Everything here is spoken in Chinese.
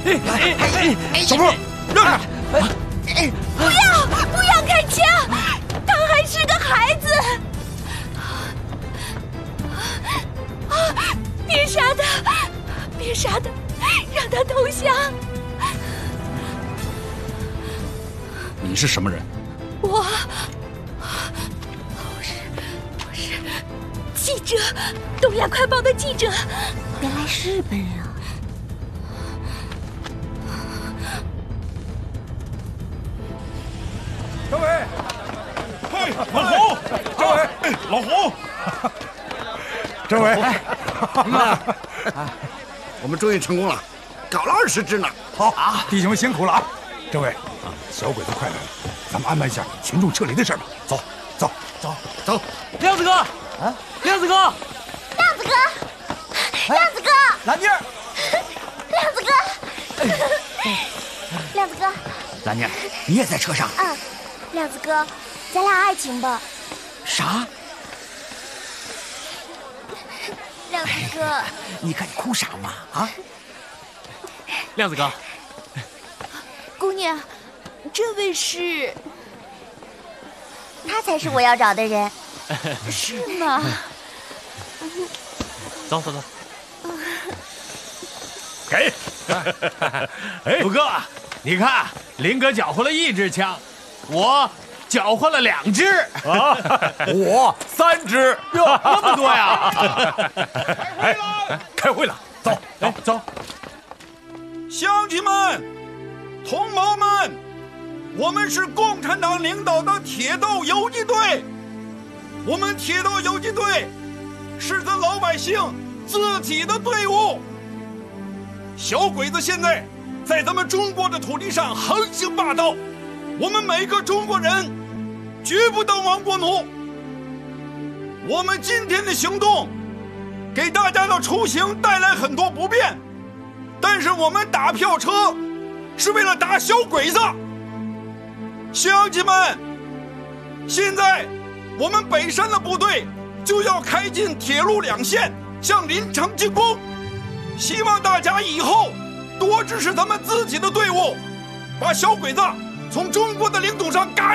小波，让开！ 不要开枪，他还是个孩子。别杀他，别杀他，让他投降。 你是什么人？ 我是记者，东亚快报的记者。 原来是日本人啊！ 政委，嘿，老胡，政委，老胡，政委， 我们终于成功了，搞了20只呢。 好啊，弟兄们辛苦了啊！政委，小鬼子快来了，咱们安排一下群众撤离的事吧。走，走，走，走。 亮子哥，啊，亮子哥， 亮子哥，亮子哥， 兰妮儿， 亮子哥，亮子哥， 兰妮儿，你也在车上？ 嗯，亮子哥，咱俩爱情吧？ 啥？ 亮子哥， 你看你哭啥嘛？啊？亮子哥， 姑娘，这位是？ 他才是我要找的人。 是吗？ 走走走。 给。 五哥，你看林哥缴获了1支枪，我缴获了2支啊，我3只。 哟，那么多呀！ 哎，开会了，走，走，走。 乡亲们、同胞们，我们是共产党领导的铁道游击队。我们铁道游击队是咱老百姓自己的队伍。小鬼子现在在咱们中国的土地上横行霸道，我们每个中国人绝不当亡国奴。我们今天的行动给大家的出行带来很多不便，但是我们打票车是为了打小鬼子。乡亲们，现在我们北山的部队就要开进铁路2线，向临城进攻。希望大家以后多支持咱们自己的队伍，把小鬼子从中国的领土上赶